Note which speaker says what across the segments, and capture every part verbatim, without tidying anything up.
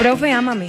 Speaker 1: Profe, ámame.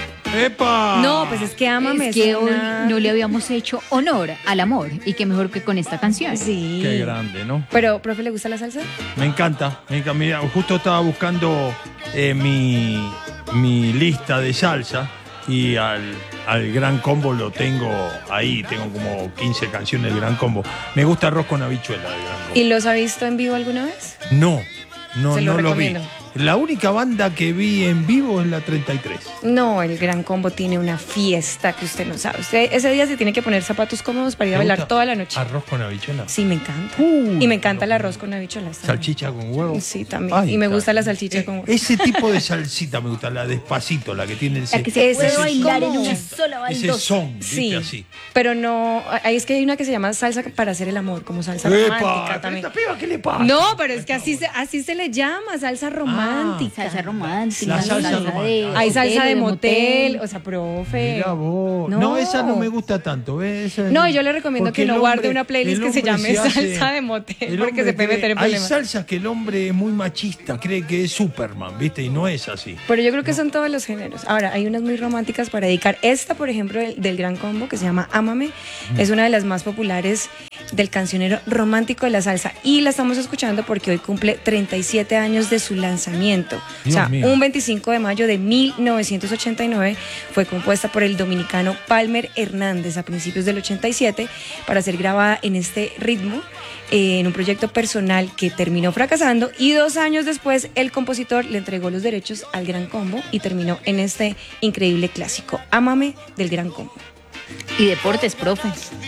Speaker 2: ¡Epa!
Speaker 1: No, pues es que ámame.
Speaker 3: Es que
Speaker 1: es una...
Speaker 3: hoy no le habíamos hecho honor al amor. Y qué mejor que con esta canción.
Speaker 1: Sí.
Speaker 2: Qué grande, ¿no?
Speaker 1: Pero, profe, ¿le gusta la salsa?
Speaker 2: Me encanta. Me encanta. Mira, justo estaba buscando eh, mi, mi lista de salsa y al, al Gran Combo lo tengo ahí. Tengo como quince canciones del Gran Combo. Me gusta arroz con habichuela del Gran Combo.
Speaker 1: ¿Y los ha visto en vivo alguna vez?
Speaker 2: No, no,
Speaker 1: Se lo
Speaker 2: no lo vi.
Speaker 1: recomiendo.
Speaker 2: La única banda que vi en vivo es la treinta y tres.
Speaker 1: No, el Gran Combo tiene una fiesta que usted no sabe. Usted ese día se tiene que poner zapatos cómodos para ir a
Speaker 2: ¿Te
Speaker 1: bailar
Speaker 2: gusta
Speaker 1: toda la noche.
Speaker 2: ¿Arroz con habichuela?
Speaker 1: Sí, me encanta.
Speaker 2: Uh,
Speaker 1: y me encanta el
Speaker 2: no.
Speaker 1: arroz con habichuelas. también.
Speaker 2: ¿Salchicha con huevo?
Speaker 1: Sí, también.
Speaker 2: Ay,
Speaker 1: y me
Speaker 2: está.
Speaker 1: gusta la salchicha
Speaker 2: Eh,
Speaker 1: con huevo.
Speaker 2: Ese tipo de salsita me gusta, la despacito, la que tiene el
Speaker 3: La que se
Speaker 1: Ese
Speaker 3: puede
Speaker 1: es
Speaker 3: bailar
Speaker 1: como-
Speaker 3: en una sola
Speaker 2: ese
Speaker 3: baldosa.
Speaker 2: son, ¿viste?
Speaker 1: Sí,
Speaker 2: Así.
Speaker 1: pero no, ahí es que hay una que se llama salsa para hacer el amor, como salsa
Speaker 2: ¡Epa!
Speaker 1: romántica
Speaker 2: ¿Pero
Speaker 1: también.
Speaker 2: esta piba qué le pasa?
Speaker 1: No, pero es que así se, así se le llama, salsa romántica.
Speaker 3: Salsa romántica.
Speaker 2: La salsa
Speaker 3: de
Speaker 2: romántica.
Speaker 1: Hay
Speaker 3: hotel
Speaker 1: salsa
Speaker 3: o
Speaker 1: de motel, o sea, profe.
Speaker 2: Mira vos. No.
Speaker 1: No.
Speaker 2: esa no me gusta tanto. ¿ves? Esa-
Speaker 1: No, yo le recomiendo
Speaker 2: porque
Speaker 1: que no
Speaker 2: el
Speaker 1: guarde
Speaker 2: hombre-
Speaker 1: una playlist
Speaker 2: el
Speaker 1: que se
Speaker 2: hombre
Speaker 1: llame
Speaker 2: hace-
Speaker 1: salsa de motel,
Speaker 2: el
Speaker 1: porque
Speaker 2: hombre
Speaker 1: se puede
Speaker 2: cree-
Speaker 1: meter en
Speaker 2: Hay
Speaker 1: problemas.
Speaker 2: salsas que el hombre es muy machista, cree que es Superman, ¿viste? Y no es así.
Speaker 1: Pero yo creo que son todos los géneros. Ahora, hay unas muy románticas para dedicar. Esta, por ejemplo, del, del Gran Combo, que se llama Ámame, es una de las más populares del cancionero romántico de la salsa. Y la estamos escuchando porque hoy cumple treinta y siete años de su lanzamiento.
Speaker 2: Dios
Speaker 1: o sea,
Speaker 2: mío.
Speaker 1: un veinticinco de mayo de mil novecientos ochenta y nueve fue compuesta por el dominicano Palmer Hernández a principios del ochenta y siete para ser grabada en este ritmo. Eh, en un proyecto personal que terminó fracasando y dos años después el compositor le entregó los derechos al Gran Combo y terminó en este increíble clásico, Ámame, del Gran Combo.
Speaker 3: Y deportes, profe.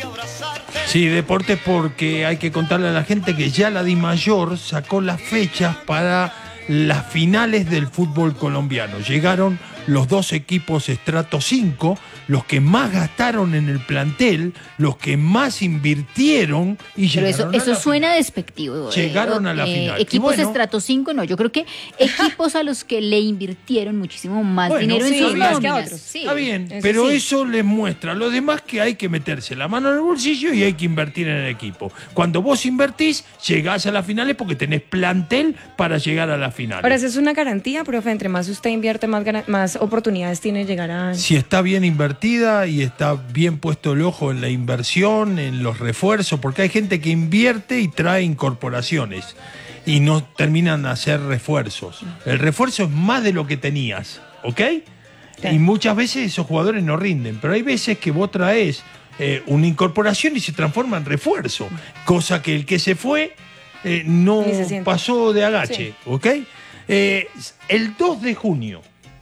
Speaker 2: Sí, deporte, porque hay que contarle a la gente que ya la DIMAYOR sacó las fechas para las finales del fútbol colombiano. Llegaron los dos equipos estrato cinco, los que más gastaron en el plantel, los que más invirtieron y
Speaker 3: Pero eso,
Speaker 2: llegaron a
Speaker 3: eso
Speaker 2: la
Speaker 3: suena despectivo. eh,
Speaker 2: Llegaron a la final. Y
Speaker 3: Equipos
Speaker 2: bueno.
Speaker 3: estrato cinco, no. Yo creo que equipos a los que le invirtieron muchísimo más
Speaker 2: Bueno,
Speaker 3: dinero en
Speaker 2: sí,
Speaker 3: sus
Speaker 2: más que a
Speaker 3: nóminas.
Speaker 1: otros.
Speaker 3: Sí.
Speaker 2: Está bien,
Speaker 1: eso
Speaker 2: pero
Speaker 1: sí.
Speaker 2: eso les muestra a los demás que hay que meterse la mano en el bolsillo y hay que invertir en el equipo. Cuando vos invertís, llegás a las finales porque tenés plantel para llegar a las finales.
Speaker 1: Ahora, esa es una garantía, profe, entre más usted invierte, más, gana- más oportunidades tiene de llegar a...
Speaker 2: Si está bien invertida y está bien puesto el ojo en la inversión, en los refuerzos, porque hay gente que invierte y trae incorporaciones y no terminan de hacer refuerzos. El refuerzo es más de lo que tenías, ¿ok?
Speaker 1: Sí.
Speaker 2: Y muchas veces esos jugadores no rinden, pero hay veces que vos traes eh, una incorporación y se transforma en refuerzo, cosa que el que se fue eh, no
Speaker 1: Ni se siente.
Speaker 2: pasó de agache,
Speaker 1: Sí.
Speaker 2: ¿ok? Eh, el dos de junio,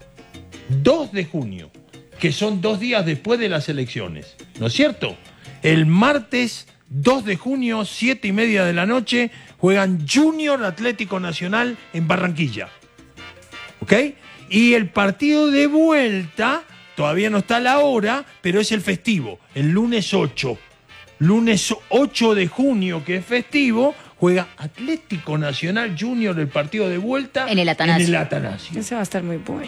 Speaker 2: dos de junio, que son dos días después de las elecciones, ¿no es cierto? El martes dos de junio, siete y media de la noche, juegan Junior Atlético Nacional en Barranquilla, ¿ok? Y el partido de vuelta, todavía no está la hora, pero es el festivo, el lunes ocho. Lunes ocho de junio, que es festivo, juega Atlético Nacional Junior el partido de vuelta
Speaker 3: En el Atanasio.
Speaker 2: En el Atanasio.
Speaker 1: Ese va a estar muy bueno.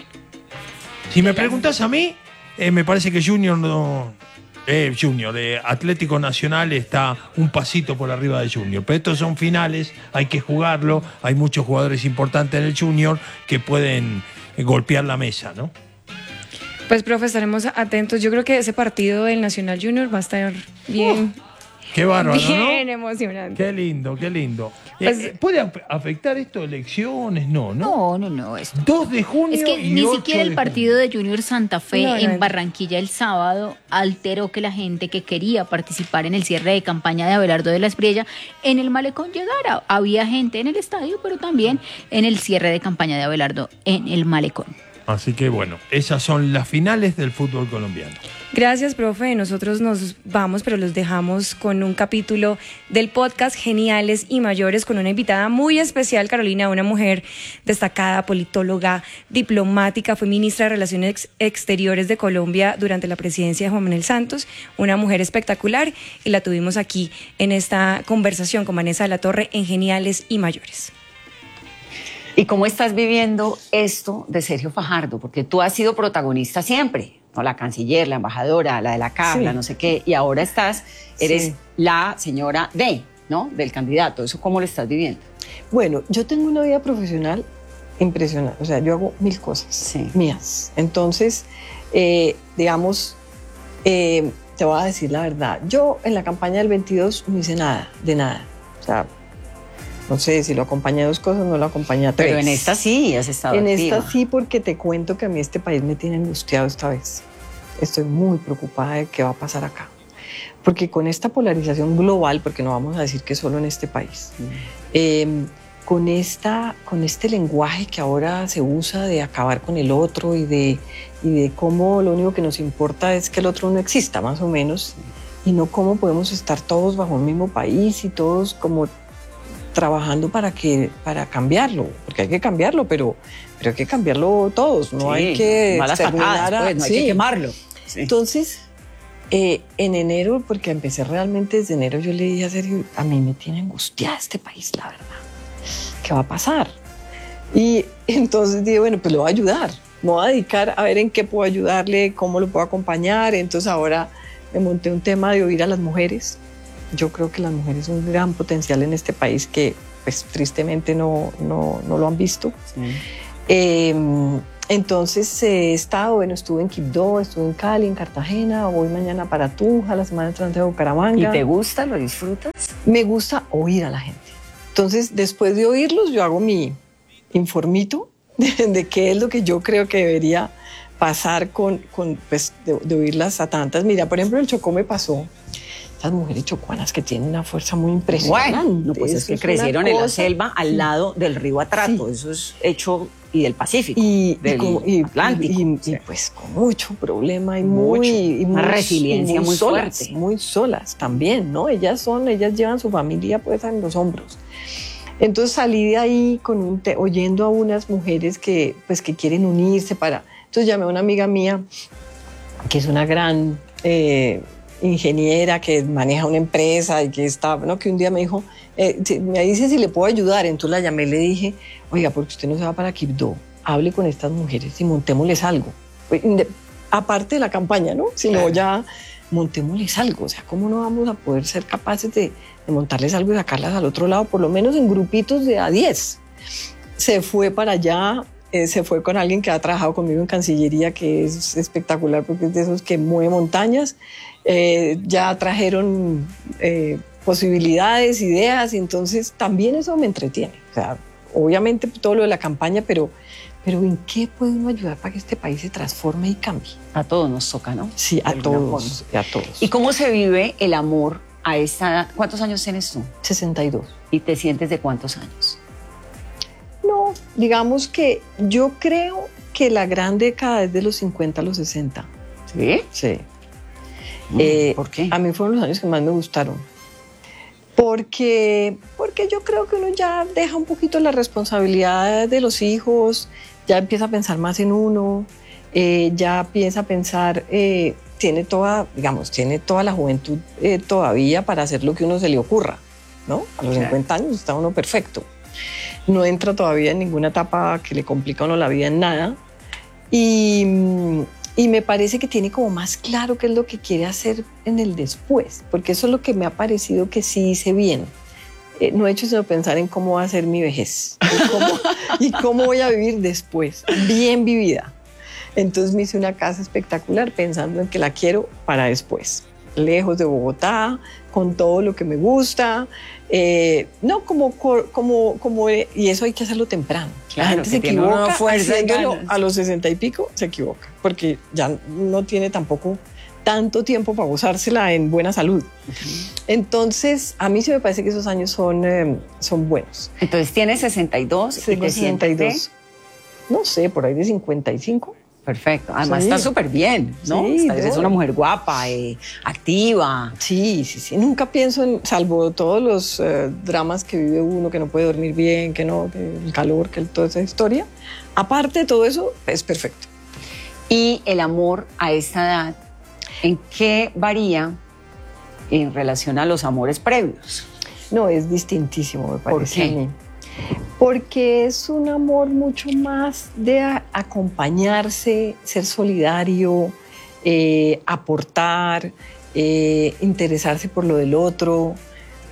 Speaker 2: Si me preguntas a mí, eh, me parece que Junior no. Eh, Junior, eh, Atlético Nacional está un pasito por arriba de Junior. Pero estos son finales, hay que jugarlo. Hay muchos jugadores importantes en el Junior que pueden eh, golpear la mesa, ¿no?
Speaker 1: Pues, profe, estaremos atentos. Yo creo que ese partido del Nacional Junior va a estar bien,
Speaker 2: Qué bárbaro,
Speaker 1: bien
Speaker 2: ¿no?
Speaker 1: emocionante.
Speaker 2: Qué lindo, qué lindo.
Speaker 1: Pues-
Speaker 2: Eh, ¿Puede ap- afectar esto elecciones? No, ¿no?
Speaker 3: No, no, no. Esto.
Speaker 2: dos de junio
Speaker 3: Es que
Speaker 2: y
Speaker 3: ni
Speaker 2: ocho
Speaker 3: siquiera el
Speaker 2: de
Speaker 3: partido
Speaker 2: junio.
Speaker 3: de Junior Santa Fe
Speaker 1: No, no,
Speaker 3: en
Speaker 1: no.
Speaker 3: Barranquilla el sábado alteró que la gente que quería participar en el cierre de campaña de Abelardo de la Espriella en el Malecón llegara. Había gente en el estadio, pero también en el cierre de campaña de Abelardo en el Malecón.
Speaker 2: Así que bueno, esas son las finales del fútbol colombiano.
Speaker 1: Gracias, profe. Nosotros nos vamos, pero los dejamos con un capítulo del podcast Geniales y Mayores con una invitada muy especial, Carolina, una mujer destacada, politóloga, diplomática, fue ministra de Relaciones Ex- Exteriores de Colombia durante la presidencia de Juan Manuel Santos, una mujer espectacular y la tuvimos aquí en esta conversación con Vanessa de la Torre en Geniales y Mayores.
Speaker 4: ¿Y cómo estás viviendo esto de Sergio Fajardo? Porque tú has sido protagonista siempre, ¿no? La canciller, la embajadora, la de la C A F,
Speaker 1: Sí.
Speaker 4: la no sé qué, y ahora estás, eres
Speaker 1: Sí.
Speaker 4: la señora D, ¿no? Del candidato. ¿Eso cómo lo estás viviendo?
Speaker 5: Bueno, yo tengo una vida profesional impresionante. O sea, yo hago mil cosas
Speaker 4: Sí.
Speaker 5: mías. Entonces, eh, digamos, eh, te voy a decir la verdad. Yo en la campaña del veintidós no hice nada, de nada. O sea, no sé si lo acompañé a dos cosas, no lo acompañé a tres.
Speaker 4: Pero en esta sí has estado
Speaker 5: En
Speaker 4: activa.
Speaker 5: esta sí, porque te cuento que a mí este país me tiene angustiado esta vez. Estoy muy preocupada de qué va a pasar acá. Porque con esta polarización global, porque no vamos a decir que solo en este país,
Speaker 4: Mm.
Speaker 5: eh, con, esta, con este lenguaje que ahora se usa de acabar con el otro y de, y de cómo lo único que nos importa es que el otro no exista, más o menos, y no cómo podemos estar todos bajo un mismo país y todos como trabajando para, que, para cambiarlo, porque hay que cambiarlo, pero, pero hay que cambiarlo todos, no
Speaker 4: Sí,
Speaker 5: hay que
Speaker 4: malas
Speaker 5: exterminar
Speaker 4: patadas,
Speaker 5: a-
Speaker 4: pues, no hay
Speaker 5: sí.
Speaker 4: que quemarlo. Sí.
Speaker 5: Entonces, eh, en enero, porque empecé realmente desde enero, yo le dije a Sergio, a mí me tiene angustiada este país, la verdad. ¿Qué va a pasar? Y entonces dije, bueno, pues lo voy a ayudar. Me voy a dedicar a ver en qué puedo ayudarle, cómo lo puedo acompañar. Entonces ahora me monté un tema de oír a las mujeres. Yo creo que las mujeres son un gran potencial en este país que, pues, tristemente no, no, no lo han visto.
Speaker 4: Sí.
Speaker 5: Eh, entonces eh, he estado, bueno, estuve en Quibdó, estuve en Cali, en Cartagena, voy mañana para Tunja, la semana entrante a Bucaramanga.
Speaker 4: ¿Y te gusta? ¿Lo disfrutas?
Speaker 5: Me gusta oír a la gente. Entonces, después de oírlos, yo hago mi informito de, de qué es lo que yo creo que debería pasar con, con pues, de, de oírlas a tantas. Mira, por ejemplo, el Chocó me pasó. Estas mujeres chocuanas que tienen una fuerza muy impresionante.
Speaker 4: Bueno, no, pues es
Speaker 5: Eso
Speaker 4: que
Speaker 5: una
Speaker 4: crecieron en la
Speaker 5: cosa.
Speaker 4: selva al lado del río Atrato.
Speaker 5: Sí.
Speaker 4: Eso es hecho y del Pacífico,
Speaker 5: Y, y
Speaker 4: del
Speaker 5: como- y-
Speaker 4: Atlántico.
Speaker 5: y- y,
Speaker 4: Sí.
Speaker 5: pues con mucho problema y
Speaker 4: Mucho.
Speaker 5: muy, y
Speaker 4: Una
Speaker 5: muy-
Speaker 4: resiliencia muy
Speaker 5: solas,
Speaker 4: fuerte.
Speaker 5: muy solas también, ¿no? Ellas son, ellas llevan su familia pues en los hombros. Entonces salí de ahí con un te- oyendo a unas mujeres que pues que quieren unirse para. Entonces llamé a una amiga mía que es una gran eh, ingeniera que maneja una empresa y que está, ¿no? Que un día me dijo, eh, si- me dice si le puedo ayudar. Entonces la llamé y le dije, oiga, porque usted no se va para Quibdó, hable con estas mujeres y montémosles algo. Pues, inde- aparte de la campaña, ¿no? Sino
Speaker 4: Claro.
Speaker 5: ya montémosles algo. O sea, ¿cómo no vamos a poder ser capaces de, de montarles algo y sacarlas al otro lado, por lo menos en grupitos de a diez? Se fue para allá, eh, se fue con alguien que ha trabajado conmigo en Cancillería, que es espectacular porque es de esos que mueve montañas. Eh, ya trajeron eh, posibilidades, ideas, y entonces también eso me entretiene. O sea, obviamente todo lo de la campaña, pero, pero ¿en qué puede uno ayudar para que este país se transforme y cambie?
Speaker 4: A todos nos toca, ¿no?
Speaker 5: Sí, a
Speaker 4: De alguna
Speaker 5: todos, a todos.
Speaker 4: ¿Y cómo se vive el amor a esta edad? ¿Cuántos años tienes tú?
Speaker 5: sesenta y dos.
Speaker 4: ¿Y te sientes de cuántos años?
Speaker 5: No, digamos que yo creo que la gran década es de los cincuenta a los sesenta.
Speaker 4: ¿Sí?
Speaker 5: Sí.
Speaker 4: Mm,
Speaker 5: Eh,
Speaker 4: ¿Por qué?
Speaker 5: A mí fueron los años que más me gustaron. Porque, porque yo creo que uno ya deja un poquito la responsabilidad de los hijos, ya empieza a pensar más en uno, eh, ya empieza a pensar, eh, tiene toda, digamos, tiene toda la juventud eh, todavía para hacer lo que uno se le ocurra, ¿no? A los
Speaker 4: Claro.
Speaker 5: cincuenta años está uno perfecto. No entra todavía en ninguna etapa que le complica a uno la vida en nada. Y, y me parece que tiene como más claro qué es lo que quiere hacer en el después, porque eso es lo que me ha parecido que sí hice bien. Eh, no he hecho sino pensar en cómo va a ser mi vejez y cómo, y cómo voy a vivir después, bien vivida. Entonces me hice una casa espectacular pensando en que la quiero para después, lejos de Bogotá, con todo lo que me gusta. Eh, no, como, como, como, y eso hay que hacerlo temprano.
Speaker 4: Claro,
Speaker 5: La gente
Speaker 4: que
Speaker 5: se
Speaker 4: tiene una
Speaker 5: equivoca
Speaker 4: fuerza y
Speaker 5: haciéndolo
Speaker 4: ganas.
Speaker 5: a los sesenta y pico, se equivoca, porque ya no tiene tampoco tanto tiempo para gozársela en buena salud. Entonces, a mí sí me parece que esos años son, eh, son buenos.
Speaker 4: Entonces tienes sesenta y dos y
Speaker 5: Tengo
Speaker 4: te
Speaker 5: sesenta y
Speaker 4: sientes
Speaker 5: dos. No sé, por ahí de cincuenta y cinco.
Speaker 4: perfecto. Además
Speaker 5: Sí.
Speaker 4: estás súper bien, ¿no?
Speaker 5: Sí,
Speaker 4: Estás- eres
Speaker 5: no.
Speaker 4: una mujer guapa, eh, activa.
Speaker 5: Sí, sí, sí. Nunca pienso en, salvo todos los eh, dramas que vive uno, que no puede dormir bien, que no, que el calor, que el- toda esa historia. Aparte de todo eso, es perfecto.
Speaker 4: Y el amor a esta edad, ¿en qué varía en relación a los amores previos?
Speaker 5: No, es distintísimo, me
Speaker 4: ¿Por
Speaker 5: parece
Speaker 4: qué?
Speaker 5: a mí. Porque es un amor mucho más de a- acompañarse, ser solidario, eh, aportar, eh, interesarse por lo del otro.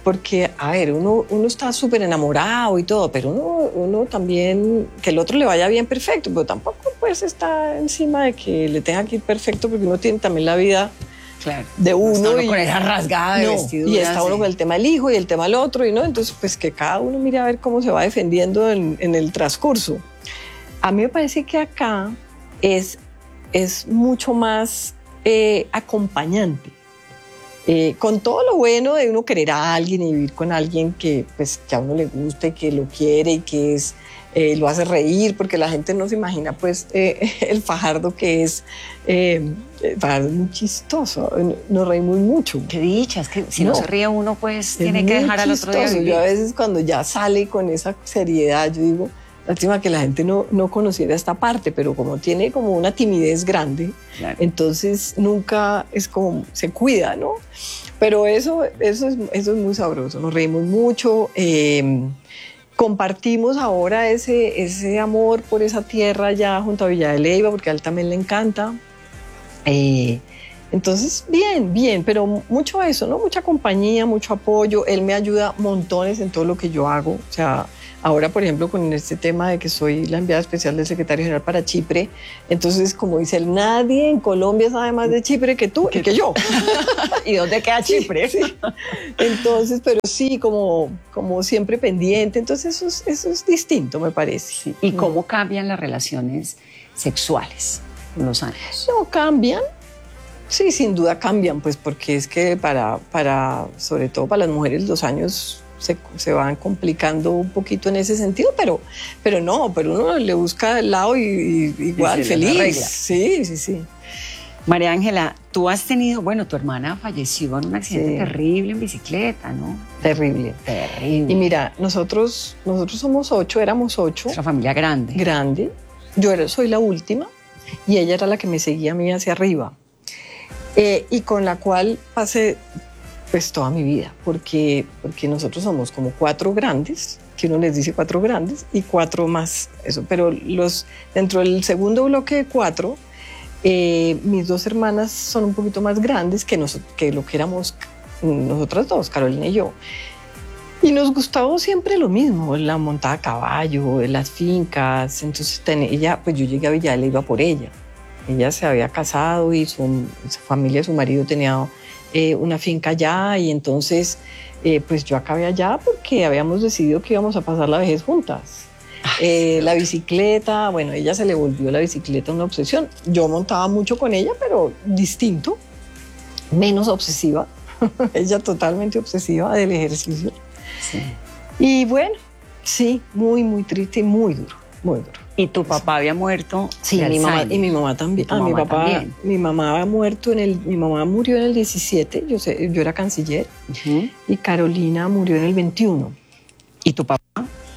Speaker 5: porque, a ver, uno, uno está súper enamorado y todo, pero uno, uno también, que el otro le vaya bien, perfecto, pero tampoco pues está encima de que le tenga que ir perfecto, porque uno tiene también la vida
Speaker 4: Claro.
Speaker 5: de uno.
Speaker 4: Está uno
Speaker 5: y,
Speaker 4: con esa rasgada de
Speaker 5: no,
Speaker 4: vestidura.
Speaker 5: y está uno
Speaker 4: sí.
Speaker 5: con el tema del hijo y el tema del otro, y no, entonces pues que cada uno mire a ver cómo se va defendiendo en, en el transcurso. A mí me parece que acá es, es mucho más eh, acompañante. Eh, con todo lo bueno de uno querer a alguien y vivir con alguien que, pues, que a uno le gusta y que lo quiere y que es, eh, lo hace reír, porque la gente no se imagina pues, eh, el Fajardo que es, eh, Fajardo es muy chistoso, nos reímos mucho.
Speaker 4: Qué dicha, es que si no,
Speaker 5: No.
Speaker 4: se ríe uno, pues
Speaker 5: Es
Speaker 4: tiene que
Speaker 5: muy
Speaker 4: dejar al otro día
Speaker 5: chistoso.
Speaker 4: vivir.
Speaker 5: Yo a veces cuando ya sale con esa seriedad, yo digo, lástima que la gente no, no conociera esta parte, pero como tiene como una timidez grande,
Speaker 4: Claro.
Speaker 5: entonces nunca es como, se cuida, ¿no? Pero eso, eso, es, eso es muy sabroso, nos reímos mucho, eh, compartimos ahora ese, ese amor por esa tierra ya junto a Villa de Leyva, porque a él también le encanta. Eh, entonces, bien, bien, pero mucho eso, ¿no? Mucha compañía, mucho apoyo. Él me ayuda montones en todo lo que yo hago. O sea, ahora, por ejemplo, con este tema de que soy la enviada especial del secretario general para Chipre, entonces, como dice él, nadie en Colombia sabe más de Chipre que tú y que yo.
Speaker 4: ¿Y dónde queda Chipre?
Speaker 5: Sí, sí. Entonces, pero sí, como, como siempre pendiente. Entonces, eso es, eso es distinto, me parece.
Speaker 4: Sí. ¿Y cómo cambian las relaciones sexuales con los años?
Speaker 5: No cambian. Sí, sin duda cambian, pues porque es que para, para sobre todo para las mujeres, los años se, se van complicando un poquito en ese sentido, pero, pero no, pero uno le busca el lado y, y igual
Speaker 4: Y se las arregla.
Speaker 5: feliz. Sí, sí, sí.
Speaker 4: María Ángela, tú has tenido, bueno, tu hermana falleció en un accidente
Speaker 5: Sí.
Speaker 4: terrible en bicicleta, ¿no?
Speaker 5: Terrible.
Speaker 4: Terrible.
Speaker 5: Y mira, nosotros, nosotros somos ocho, éramos ocho,
Speaker 4: Es una familia grande.
Speaker 5: grande. Yo era, soy la última y ella era la que me seguía a mí hacia arriba. Eh, y con la cual pasé pues toda mi vida, porque, porque nosotros somos como cuatro grandes, que uno les dice cuatro grandes, y cuatro más, eso, pero los, dentro del segundo bloque de cuatro, eh, mis dos hermanas son un poquito más grandes que, nos, que lo que éramos nosotras dos, Carolina y yo. Y nos gustaba siempre lo mismo, la montada a caballo, las fincas, entonces ten, ella, pues yo llegué a Villa de Leyva por ella. Ella se había casado y su, su familia, su marido tenía eh, una finca allá y entonces eh, pues yo acabé allá porque habíamos decidido que íbamos a pasar la vejez juntas. Eh, la bicicleta, bueno, a ella se le volvió la bicicleta una obsesión. Yo montaba mucho con ella, pero distinto, menos obsesiva. Ella totalmente obsesiva del ejercicio.
Speaker 4: Sí.
Speaker 5: Y bueno, sí, muy, muy triste y muy duro, muy duro.
Speaker 4: ¿Y tu papá había muerto?
Speaker 5: Sí,
Speaker 4: de
Speaker 5: mi mamá,
Speaker 4: Alzheimer?
Speaker 5: y mi mamá también.
Speaker 4: ¿Y tu
Speaker 5: Ah, mi
Speaker 4: mamá
Speaker 5: papá,
Speaker 4: también?
Speaker 5: mi mamá ha muerto en el, mi mamá murió en el diecisiete, yo sé, yo era canciller,
Speaker 4: Ujú.
Speaker 5: y Carolina murió en el veintiuno.
Speaker 4: ¿Y tu papá?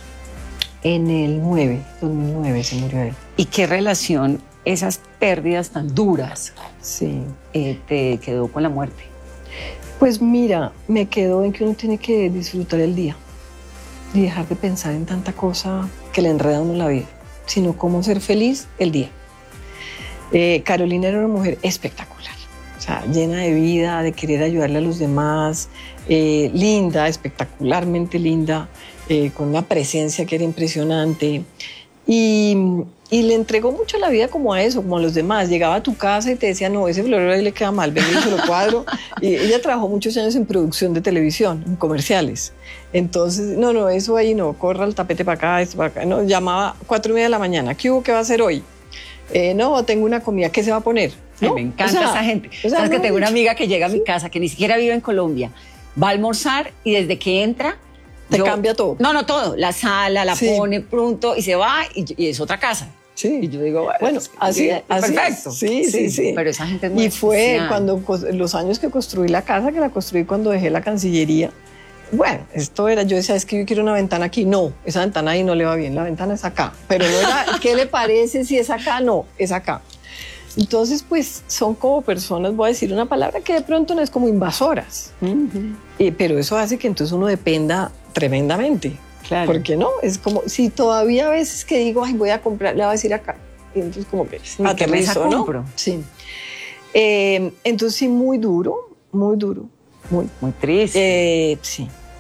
Speaker 5: En el nueve, dos mil nueve se murió él.
Speaker 4: ¿Y qué relación esas pérdidas tan duras
Speaker 5: Sí.
Speaker 4: eh, te quedó con la muerte?
Speaker 5: Pues mira, me quedó en que uno tiene que disfrutar el día y dejar de pensar en tanta cosa que le enreda a uno la vida, sino cómo ser feliz el día. Eh, Carolina era una mujer espectacular, o sea, llena de vida, de querer ayudarle a los demás, eh, linda, espectacularmente linda, eh, con una presencia que era impresionante. Y, y le entregó mucho la vida como a eso, como a los demás. Llegaba a tu casa y te decía, no, ese florero ahí le queda mal, ven y se lo cuadro. Y ella trabajó muchos años en producción de televisión, en comerciales. Entonces, no, no, eso ahí no, corra el tapete para acá, esto para acá. No, llamaba cuatro y media de la mañana, ¿qué hubo? ¿Qué va a hacer hoy? Eh, no, tengo una comida, ¿qué se va a poner?
Speaker 4: Ay,
Speaker 5: ¿No?
Speaker 4: me encanta
Speaker 5: O sea,
Speaker 4: esa gente.
Speaker 5: o sea,
Speaker 4: Sabes que
Speaker 5: no,
Speaker 4: tengo una amiga que llega a mi
Speaker 5: sí.
Speaker 4: casa, que ni siquiera vive en Colombia, va a almorzar y desde que entra...
Speaker 5: Te cambia todo.
Speaker 4: No, no, todo. La sala, la
Speaker 5: Sí.
Speaker 4: pone pronto y se va y, y es otra casa.
Speaker 5: Sí.
Speaker 4: Y yo digo, bueno,
Speaker 5: Bueno,
Speaker 4: es-
Speaker 5: así,
Speaker 4: es
Speaker 5: así es.
Speaker 4: perfecto.
Speaker 5: Sí, sí, sí.
Speaker 4: Pero esa gente es muy
Speaker 5: Y fue
Speaker 4: especial.
Speaker 5: cuando cos- los años que construí la casa, que la construí cuando dejé la Cancillería. Bueno, esto era, yo decía, es que yo quiero una ventana aquí. No, esa ventana ahí no le va bien, la ventana es acá. Pero no era, ¿qué le parece si es acá? No, es acá. Entonces, pues son como personas, voy a decir una palabra que de pronto no es como invasoras.
Speaker 4: Ujú.
Speaker 5: Eh, pero eso hace que entonces uno dependa tremendamente.
Speaker 4: Claro.
Speaker 5: Porque no, es como si todavía a veces que digo, ay, voy a comprar, le voy a decir acá. Y entonces como que
Speaker 4: Sí, ¿qué
Speaker 5: aterrizo,
Speaker 4: mesa
Speaker 5: ¿no?
Speaker 4: compro?
Speaker 5: Sí. Eh, entonces sí, muy duro, muy duro, muy.
Speaker 4: Muy triste.
Speaker 5: Eh, sí,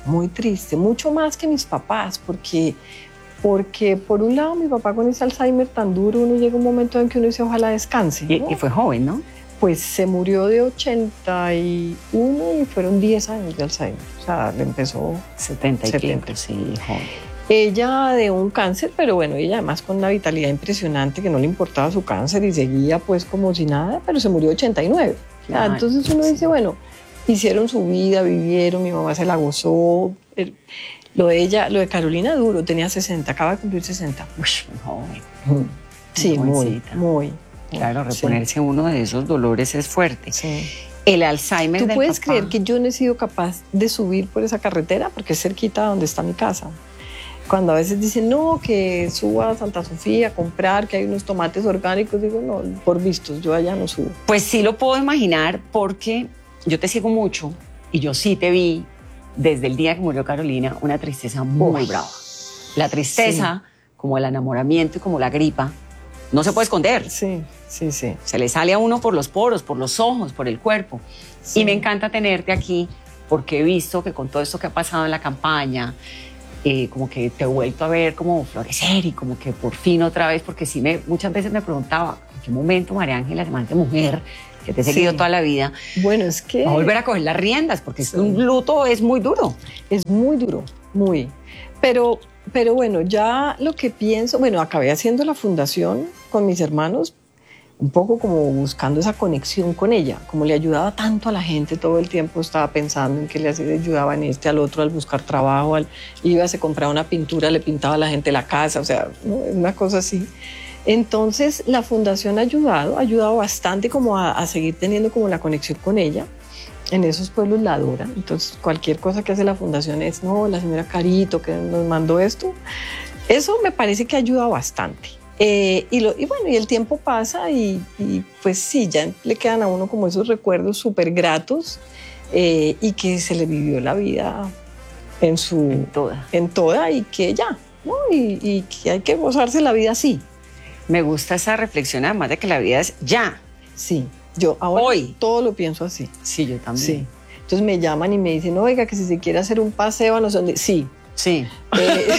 Speaker 5: muy triste, mucho más que mis papás, porque, porque por un lado mi papá con ese Alzheimer tan duro, uno llega a un momento en que uno dice ojalá descanse, ¿no?
Speaker 4: Y, y fue joven, ¿no?
Speaker 5: Pues se murió de ochenta y uno y fueron diez años de Alzheimer. O sea, le empezó
Speaker 4: setenta y
Speaker 5: setenta.
Speaker 4: pico, sí, joven.
Speaker 5: Ella de un cáncer, pero bueno, ella además con una vitalidad impresionante que no le importaba su cáncer y seguía pues como si nada, pero se murió de ochenta y nueve. O sea,
Speaker 4: Ay,
Speaker 5: entonces uno
Speaker 4: sí.
Speaker 5: dice, bueno, hicieron su vida, vivieron, mi mamá se la gozó. El- lo de ella, lo de Carolina duro, tenía sesenta, acaba de cumplir sesenta.
Speaker 4: Uy, muy joven.
Speaker 5: Sí, muy,
Speaker 4: jovencita.
Speaker 5: muy.
Speaker 4: Claro,
Speaker 5: Sí.
Speaker 4: reponerse uno de esos dolores es fuerte.
Speaker 5: Sí.
Speaker 4: El Alzheimer
Speaker 5: ¿Tú
Speaker 4: del
Speaker 5: puedes
Speaker 4: papá,
Speaker 5: creer que yo no he sido capaz de subir por esa carretera? Porque es cerquita de donde está mi casa. Cuando a veces dicen, no, que suba a Santa Sofía a comprar, que hay unos tomates orgánicos, digo, no, por vistos, yo allá no subo.
Speaker 4: Pues sí lo puedo imaginar porque yo te sigo mucho y yo sí te vi desde el día que murió Carolina una tristeza muy
Speaker 5: Uy.
Speaker 4: brava. La tristeza, como el enamoramiento y como la gripa, no se puede esconder.
Speaker 5: Sí, sí, sí.
Speaker 4: Se le sale a uno por los poros, por los ojos, por el cuerpo.
Speaker 5: Sí.
Speaker 4: Y me encanta tenerte aquí porque he visto que con todo esto que ha pasado en la campaña, eh, como que te he vuelto a ver como florecer y como que por fin otra vez, porque sí me, muchas veces me preguntaba, ¿en qué momento María Ángela, además de mujer, que te he
Speaker 5: Sí.
Speaker 4: seguido toda la vida,
Speaker 5: Bueno, es que
Speaker 4: va a volver a coger las riendas? Porque
Speaker 5: Sí.
Speaker 4: un luto es muy duro.
Speaker 5: es muy duro, muy. Pero, pero bueno, ya lo que pienso, bueno, acabé haciendo la fundación con mis hermanos, un poco como buscando esa conexión con ella, como le ayudaba tanto a la gente todo el tiempo, estaba pensando en que le ayudaba en este, al otro, al buscar trabajo, al, iba, se compraba una pintura, le pintaba a la gente la casa, o sea, ¿no? Una cosa así. Entonces, la fundación ha ayudado, ha ayudado bastante como a, a seguir teniendo como la conexión con ella. En esos pueblos la adoran, entonces cualquier cosa que hace la fundación es, no, la señora Carito que nos mandó esto. Eso me parece que ha ayudado bastante. Eh, y, lo, y bueno, y el tiempo pasa y, y pues sí, ya le quedan a uno como esos recuerdos súper gratos eh, y que se le vivió la vida en su...
Speaker 4: En toda.
Speaker 5: En toda y que ya, ¿no? Y, y que hay que gozarse la vida así.
Speaker 4: Me gusta esa reflexión, además de que la vida es ya.
Speaker 5: Sí, yo ahora
Speaker 4: Hoy.
Speaker 5: todo lo pienso así.
Speaker 4: Sí, yo también.
Speaker 5: Sí. Entonces me llaman y me dicen, oiga, que si se quiere hacer un paseo a no sé dónde. Sí.
Speaker 4: Sí.
Speaker 5: Eh,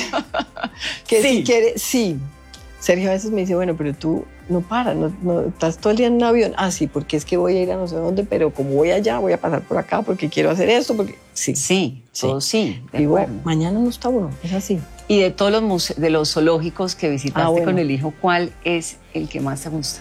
Speaker 5: que
Speaker 4: Sí.
Speaker 5: si quiere, sí. Sergio a veces me dice, bueno, pero tú no paras, no, no, estás todo el día en un avión. Ah, sí, porque es que voy a ir a no sé dónde, pero como voy allá, voy a pasar por acá porque quiero hacer esto, porque sí.
Speaker 4: Sí, todo sí, de
Speaker 5: Digo,
Speaker 4: acuerdo.
Speaker 5: mañana no está uno, es así.
Speaker 4: Y de todos los muse- de los zoológicos que visitaste
Speaker 5: Ah, bueno.
Speaker 4: con el hijo, ¿cuál es el que más te gusta?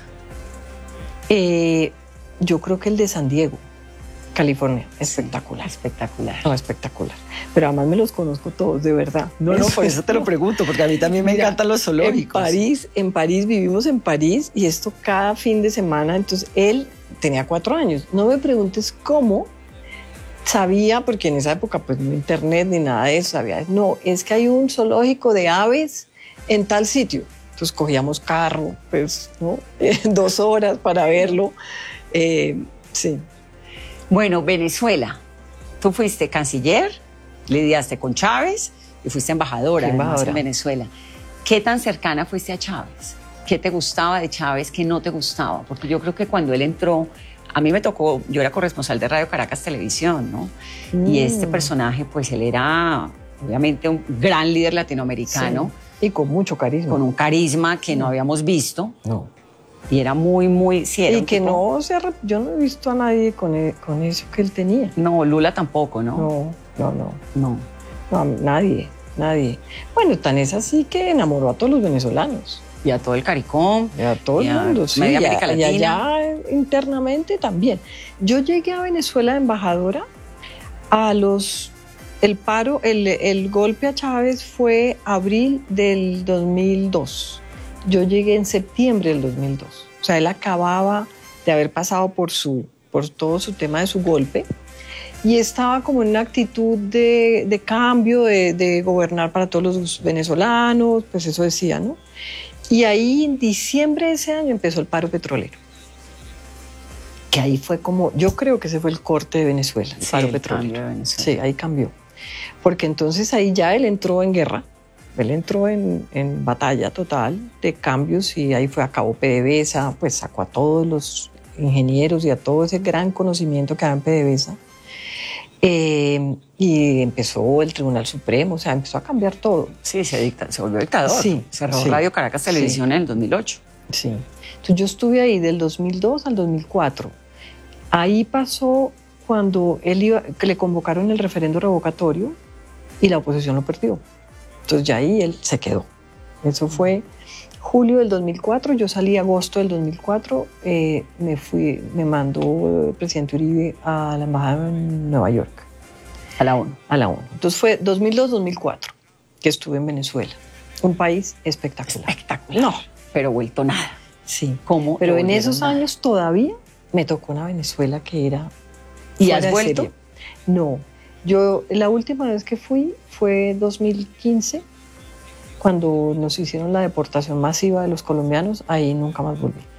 Speaker 5: Eh, yo creo que el de San Diego, California, espectacular.
Speaker 4: Espectacular.
Speaker 5: No, espectacular. Pero además me los conozco todos, de verdad.
Speaker 4: pregunto, porque a mí también
Speaker 5: Mira, En París, en París, vivimos en París y esto cada fin de semana. Entonces él tenía cuatro años. No me preguntes cómo sabía, porque en esa época pues no internet ni nada de eso sabía. No, es que hay un zoológico de aves en tal sitio. Entonces cogíamos carro, pues, ¿no? Eh, dos horas para verlo. Eh, sí.
Speaker 4: Bueno, Venezuela. Tú fuiste canciller, lidiaste con Chávez y fuiste embajadora,
Speaker 5: Fui
Speaker 4: además,
Speaker 5: embajadora.
Speaker 4: en Venezuela. ¿Qué tan cercana fuiste a Chávez? ¿Qué te gustaba de Chávez? ¿Qué no te gustaba? Porque yo creo que cuando él entró, a mí me tocó, yo era corresponsal de Radio Caracas Televisión, ¿no?
Speaker 5: Mm.
Speaker 4: Y este personaje, pues él era obviamente un gran líder latinoamericano,
Speaker 5: Sí. Y con mucho carisma.
Speaker 4: con un carisma que no habíamos visto.
Speaker 5: No.
Speaker 4: Y era muy, muy... Sí, era
Speaker 5: Y
Speaker 4: un
Speaker 5: que
Speaker 4: tipo-
Speaker 5: no se arrep- yo no he visto a nadie con, e- con eso que él tenía.
Speaker 4: No, Lula tampoco, ¿no?
Speaker 5: No, no, no.
Speaker 4: No.
Speaker 5: No, nadie, nadie. Bueno, tan es así que enamoró a todos los venezolanos.
Speaker 4: Y a todo el CARICOM.
Speaker 5: Y a todo
Speaker 4: Y
Speaker 5: el
Speaker 4: a
Speaker 5: mundo, sí.
Speaker 4: media
Speaker 5: y a-
Speaker 4: América
Speaker 5: y
Speaker 4: Latina.
Speaker 5: allá internamente también. Yo llegué a Venezuela de embajadora a los... El paro, el, el golpe a Chávez fue abril del dos mil dos. Yo llegué en septiembre del dos mil dos. O sea, él acababa de haber pasado por, su, por todo su tema de su golpe y estaba como en una actitud de, de cambio, de, de gobernar para todos los venezolanos, pues eso decía, ¿no? Y ahí en diciembre de ese año empezó el paro petrolero. Que ahí fue como, yo creo que ese fue el corte de Venezuela, el
Speaker 4: Sí,
Speaker 5: paro
Speaker 4: el
Speaker 5: petrolero.
Speaker 4: cambio de Venezuela.
Speaker 5: Sí, ahí cambió. Porque entonces ahí ya él entró en guerra, él entró en, en batalla total de cambios y ahí fue, acabó PDVSA, pues sacó a todos los ingenieros y a todo ese gran conocimiento que había en PDVSA. Eh, y empezó el Tribunal Supremo, o sea, empezó a cambiar todo.
Speaker 4: Sí, se, dicta, se volvió dictador.
Speaker 5: Sí,
Speaker 4: Cerró
Speaker 5: sí,
Speaker 4: Radio Caracas Televisión
Speaker 5: sí.
Speaker 4: en el dos mil ocho.
Speaker 5: Sí. Entonces yo estuve ahí del dos mil dos al dos mil cuatro. Ahí pasó cuando él iba, que le convocaron el referendo revocatorio y la oposición lo perdió. Entonces ya ahí él se quedó. Eso fue julio del dos mil cuatro, yo salí agosto del dos mil cuatro, eh, me fui, me mandó el presidente Uribe a la embajada en Nueva York.
Speaker 4: A la ONU.
Speaker 5: A la ONU. Entonces fue dos mil dos dos mil cuatro que estuve en Venezuela. Un país espectacular.
Speaker 4: Espectacular.
Speaker 5: No.
Speaker 4: Pero vuelto nada.
Speaker 5: Sí.
Speaker 4: ¿Cómo?
Speaker 5: Pero
Speaker 4: no
Speaker 5: en
Speaker 4: volvieron
Speaker 5: esos
Speaker 4: nada?
Speaker 5: años todavía me tocó una Venezuela que era...
Speaker 4: ¿Y
Speaker 5: fuera
Speaker 4: has
Speaker 5: de
Speaker 4: vuelto?
Speaker 5: serie. No. Yo, la última vez que fui fue dos mil quince, cuando nos hicieron la deportación masiva de los colombianos. Ahí nunca más volví.